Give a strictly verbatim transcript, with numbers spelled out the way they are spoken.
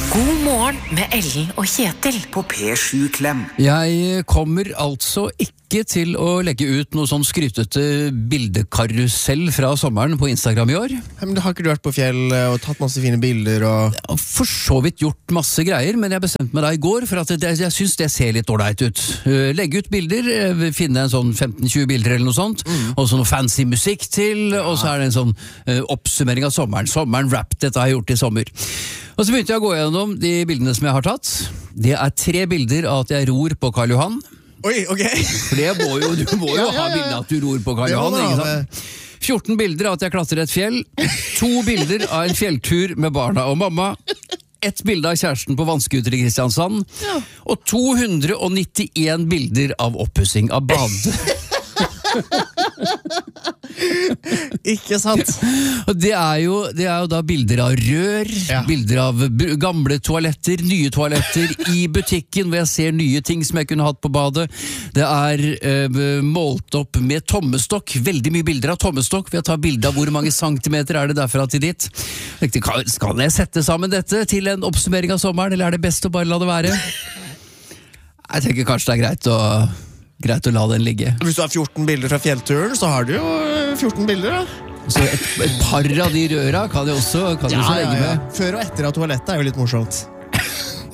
God morgen med Ellen og Kjetil på P sju Klem. Jeg kommer altså ikke til å legge ut noe sånn skrytete bildekarusell fra sommeren på Instagram i år. Men har ikke du vært på fjell og tatt masse fine bilder? Og... Jeg har for så vidt gjort masse greier, men jeg bestemte meg da i går for at det, jeg synes det ser litt ordentlig ut. Uh, legge ut bilder, uh, finne en sånn femten tjue bilder eller noe sånt, mm. og så noe fancy musikk til, ja. Og så er det en sånn uh, oppsummering av sommeren. Sommeren rap, dette har jeg gjort i sommer. Og så begynte jeg å gå gjennom de bildene som jeg har tatt. Det er tre bilder av at jeg ror på Karl Johan. Oi, ok. For det må jo, du må jo ja, ja, ja. ha bilder av at du ror på Karl Johan, ikke sant? fjorten bilder av at jeg klatrer et fjell. To bilder av en fjelltur med barna og mamma. Et bilde av kjæresten på vannskuter i Kristiansand. Ja. Og to hundre nittien bilder av oppussing av bad. Ikke sant? Og det er, jo, det er jo da bilder av rør, ja. Bilder av gamle toaletter, nye toaletter i butikken, hvor jeg ser nye ting som jeg kunne hatt på badet. Det er øh, målt opp med tommestokk, veldig mye bilder av tommestokk. Vi tar bilder av hvor mange centimeter er det derfra til dit. Skal jeg sette sammen dette til en oppsummering av sommeren, eller er det best å bare la det være? Jeg tenker kanskje det er greit å Greit å la den ligge. Hvis du har fjorten bilder fra fjellturen, så har du jo fjorten bilder, da. Så et, et par av de røra kan jeg også, kan ja, også legge ja, ja. med. Før og etter av toalettet er jo litt morsomt.